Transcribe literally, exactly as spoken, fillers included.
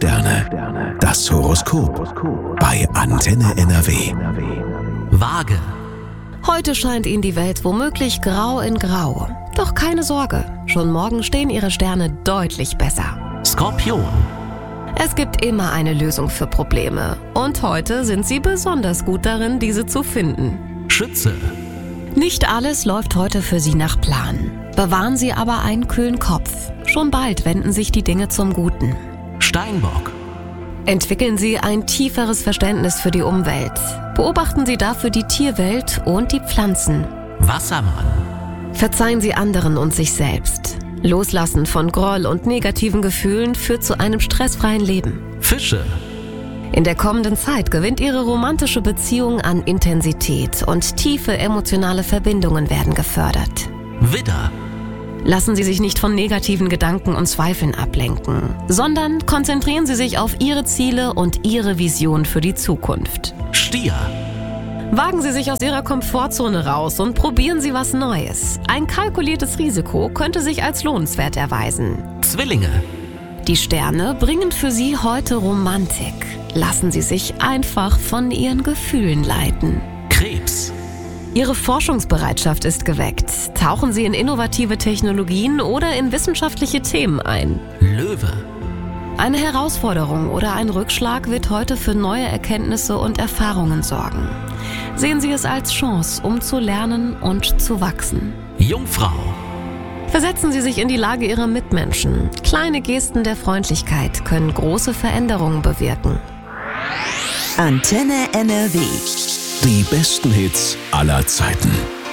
Sterne. Das Horoskop bei Antenne N R W. Waage. Heute scheint Ihnen die Welt womöglich grau in grau. Doch keine Sorge, schon morgen stehen Ihre Sterne deutlich besser. Skorpion. Es gibt immer eine Lösung für Probleme. Und heute sind Sie besonders gut darin, diese zu finden. Schütze. Nicht alles läuft heute für Sie nach Plan. Bewahren Sie aber einen kühlen Kopf. Schon bald wenden sich die Dinge zum Guten. Steinbock. Entwickeln Sie ein tieferes Verständnis für die Umwelt. Beobachten Sie dafür die Tierwelt und die Pflanzen. Wassermann. Verzeihen Sie anderen und sich selbst. Loslassen von Groll und negativen Gefühlen führt zu einem stressfreien Leben. Fische. In der kommenden Zeit gewinnt Ihre romantische Beziehung an Intensität und tiefe emotionale Verbindungen werden gefördert. Widder. Lassen Sie sich nicht von negativen Gedanken und Zweifeln ablenken, sondern konzentrieren Sie sich auf Ihre Ziele und Ihre Vision für die Zukunft. Stier. Wagen Sie sich aus Ihrer Komfortzone raus und probieren Sie was Neues. Ein kalkuliertes Risiko könnte sich als lohnenswert erweisen. Zwillinge. Die Sterne bringen für Sie heute Romantik. Lassen Sie sich einfach von Ihren Gefühlen leiten. Krebs. Ihre Forschungsbereitschaft ist geweckt. Tauchen Sie in innovative Technologien oder in wissenschaftliche Themen ein. Löwe. Eine Herausforderung oder ein Rückschlag wird heute für neue Erkenntnisse und Erfahrungen sorgen. Sehen Sie es als Chance, um zu lernen und zu wachsen. Jungfrau. Versetzen Sie sich in die Lage Ihrer Mitmenschen. Kleine Gesten der Freundlichkeit können große Veränderungen bewirken. Antenne N R W. Die besten Hits aller Zeiten.